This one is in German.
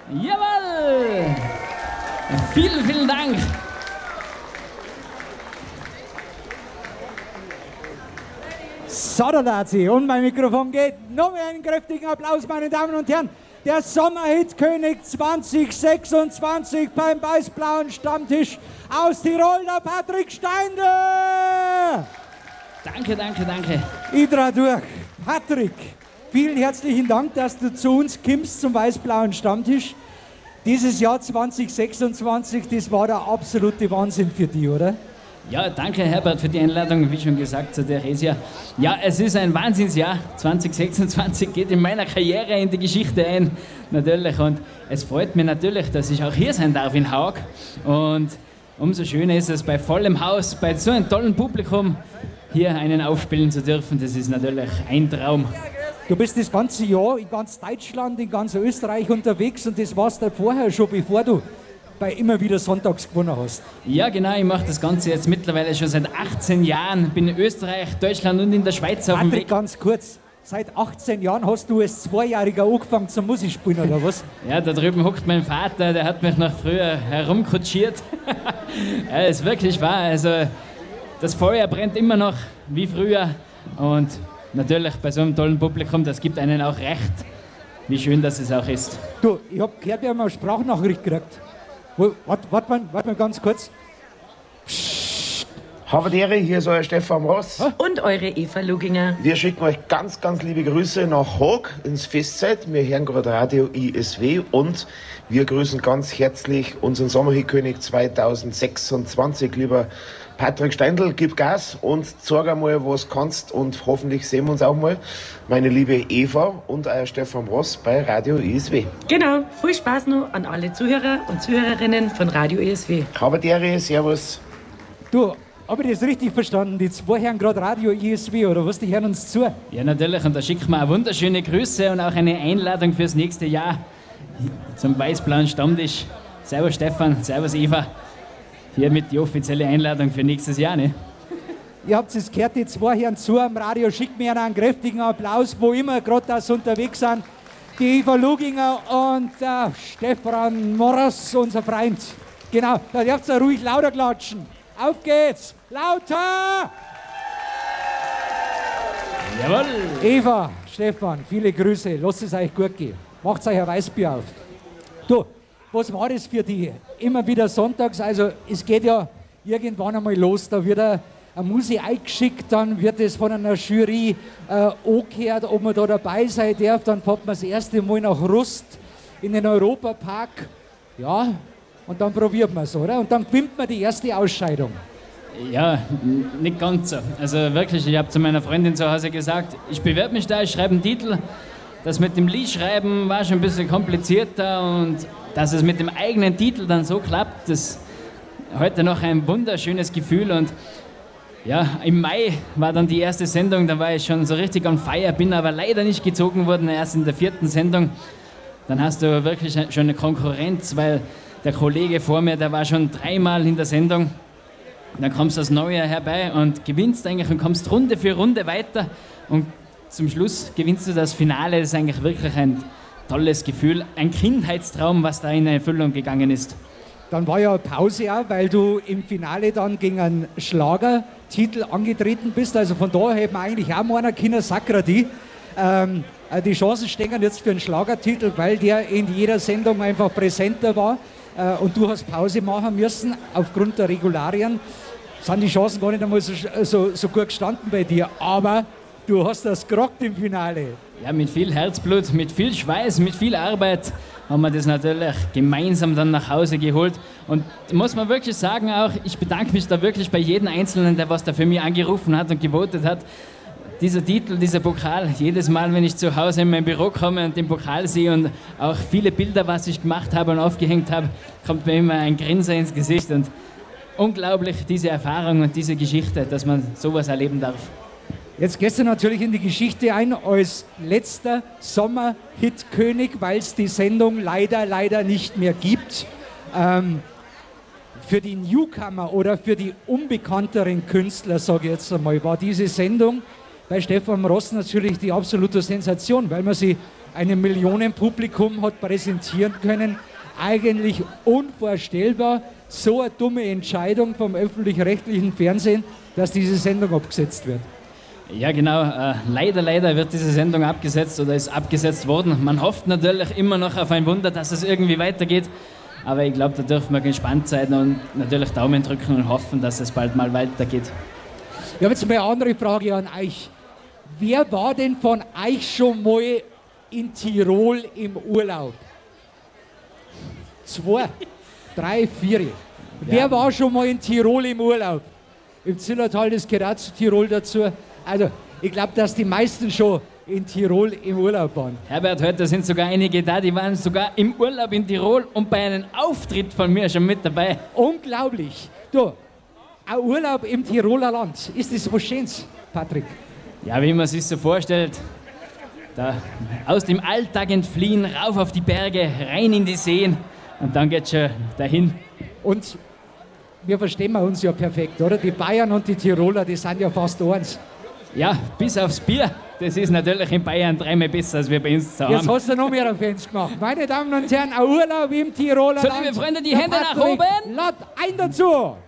Jawohl! Vielen, vielen Dank! So, da darf sie. Und mein Mikrofon geht. Noch mehr einen kräftigen Applaus, meine Damen und Herren. Der Sommerhit-König 2026 beim weiß-blauen Stammtisch aus Tirol, der Patrick Steindl. Danke, danke, danke. Ich dreh durch. Patrick, vielen herzlichen Dank, dass du zu uns kommst zum weiß-blauen Stammtisch. Dieses Jahr 2026, das war der absolute Wahnsinn für dich, oder? Ja, danke Herbert für die Einladung, wie schon gesagt zu Theresia. Ja, es ist ein Wahnsinnsjahr. 2026 geht in meiner Karriere in die Geschichte ein, natürlich. Und es freut mich natürlich, dass ich auch hier sein darf in Haag. Und umso schöner ist es, bei vollem Haus, bei so einem tollen Publikum, hier einen aufspielen zu dürfen. Das ist natürlich ein Traum. Du bist das ganze Jahr in ganz Deutschland, in ganz Österreich unterwegs und das warst du vorher schon, bevor du bei immer wieder sonntags gewonnen hast. Ja, genau, ich mache das Ganze jetzt mittlerweile schon seit 18 Jahren. Bin in Österreich, Deutschland und in der Schweiz auf dem Patrick, Weg. ganz kurz, seit 18 Jahren hast du als Zweijähriger angefangen zum Musikspielen, oder was? Ja, da drüben hockt mein Vater, der hat mich noch früher herumkutschiert. Ja, ist wirklich wahr, also das Feuer brennt immer noch wie früher und natürlich bei so einem tollen Publikum, das gibt einen auch recht, wie schön das es auch ist. Du, ich hab gehört, wir haben eine Sprachnachricht gekriegt. Warte mal ganz kurz. Habe die Ehre, hier ist euer Stefan Ross. Und eure Eva Luginger. Wir schicken euch ganz, ganz liebe Grüße nach Haag ins Festzeit. Wir hören gerade Radio ISW und wir grüßen ganz herzlich unseren Sommerhitkönig 2026, lieber Patrick Steindl. Gib Gas und zeig einmal, was kannst und hoffentlich sehen wir uns auch mal. Meine liebe Eva und euer Stefan Ross bei Radio ISW. Genau, viel Spaß noch an alle Zuhörer und Zuhörerinnen von Radio ISW. Habe die Ehre, servus. Du, habe ich das richtig verstanden? Die zwei hören gerade Radio ISW, oder was? Die hören uns zu? Ja, natürlich, und da schicken wir auch wunderschöne Grüße und auch eine Einladung fürs nächste Jahr zum weiß-blauen Stammtisch. Servus Stefan, servus Eva. Hiermit die offizielle Einladung für nächstes Jahr, ne? Ihr habt es gehört, die zwei hören zu am Radio. Schickt mir einen kräftigen Applaus, wo immer gerade das unterwegs sind. Die Eva Luginger und der Stefan Morros, unser Freund. Genau, da dürft ihr ruhig lauter klatschen. Auf geht's! Lauter! Jawohl! Eva, Stefan, viele Grüße. Lasst es euch gut gehen. Macht euch ein Weißbier auf. Du, was war das für dich? Immer wieder sonntags, also es geht ja irgendwann einmal los, da wird eine Musik eingeschickt, dann wird es von einer Jury angehört, ob man da dabei sein darf, dann fährt man das erste Mal nach Rust in den Europapark, ja, und dann probiert man es, oder? Und dann gewinnt man die erste Ausscheidung. Ja, nicht ganz so. Also wirklich, ich habe zu meiner Freundin zu Hause gesagt, ich bewerbe mich da, ich schreibe einen Titel. Das mit dem Liedschreiben war schon ein bisschen komplizierter und dass es mit dem eigenen Titel dann so klappt, das ist heute noch ein wunderschönes Gefühl. Und ja, im Mai war dann die erste Sendung, da war ich schon so richtig on fire, bin aber leider nicht gezogen worden, erst in der 4. Sendung. Dann hast du wirklich schon eine Konkurrenz, weil der Kollege vor mir, der war schon 3-mal in der Sendung. Dann kommst du das neue Jahr herbei und gewinnst eigentlich und kommst Runde für Runde weiter und zum Schluss gewinnst du das Finale. Das ist eigentlich wirklich ein tolles Gefühl, ein Kindheitstraum, was da in Erfüllung gegangen ist. Dann war ja eine Pause auch, weil du im Finale dann gegen einen Schlagertitel angetreten bist. Also von daher hätten wir eigentlich auch meiner Kinder Sakrati. Die Chancen stehen jetzt für einen Schlagertitel, weil der in jeder Sendung einfach präsenter war. Und du hast Pause machen müssen aufgrund der Regularien. Sind die Chancen gar nicht einmal so gut gestanden bei dir. Aber du hast das gerockt im Finale. Ja, mit viel Herzblut, mit viel Schweiß, mit viel Arbeit haben wir das natürlich gemeinsam dann nach Hause geholt. Und muss man wirklich sagen auch, ich bedanke mich da wirklich bei jedem Einzelnen, der was da für mich angerufen hat und gewotet hat. Dieser Titel, dieser Pokal, jedes Mal, wenn ich zu Hause in mein Büro komme und den Pokal sehe und auch viele Bilder, was ich gemacht habe und aufgehängt habe, kommt mir immer ein Grinser ins Gesicht. Und unglaublich, diese Erfahrung und diese Geschichte, dass man sowas erleben darf. Jetzt gehst du natürlich in die Geschichte ein als letzter Sommerhit-König, weil es die Sendung leider nicht mehr gibt. Für die Newcomer oder für die unbekannteren Künstler, sage ich jetzt einmal, war diese Sendung bei Stefan Ross natürlich die absolute Sensation, weil man sie einem Millionenpublikum hat präsentieren können. Eigentlich unvorstellbar, so eine dumme Entscheidung vom öffentlich-rechtlichen Fernsehen, dass diese Sendung abgesetzt wird. Ja, genau. Leider wird diese Sendung abgesetzt oder ist abgesetzt worden. Man hofft natürlich immer noch auf ein Wunder, dass es irgendwie weitergeht. Aber ich glaube, da dürfen wir gespannt sein und natürlich Daumen drücken und hoffen, dass es bald mal weitergeht. Ich habe jetzt mal eine andere Frage an euch. Wer war denn von euch schon mal in Tirol im Urlaub? 2, 3, 4. Wer war schon mal in Tirol im Urlaub? Im Zillertal, das gehört auch zu Tirol dazu. Also, ich glaube, dass die meisten schon in Tirol im Urlaub waren. Herbert, heute sind sogar einige da, die waren sogar im Urlaub in Tirol und bei einem Auftritt von mir schon mit dabei. Unglaublich. Du, ein Urlaub im Tiroler Land. Ist das was Schönes, Patrick? Ja, wie man sich so vorstellt. Da aus dem Alltag entfliehen, rauf auf die Berge, rein in die Seen und dann geht's schon dahin. Und wir verstehen uns ja perfekt, oder? Die Bayern und die Tiroler, die sind ja fast eins. Ja, bis aufs Bier. Das ist natürlich in Bayern dreimal besser als wir bei uns zu Hause. Jetzt hast du noch mehr Fans gemacht. Meine Damen und Herren, ein Urlaub im Tiroler So, Land. liebe Freunde, die Hände nach Patrick oben. Lott, ein dazu.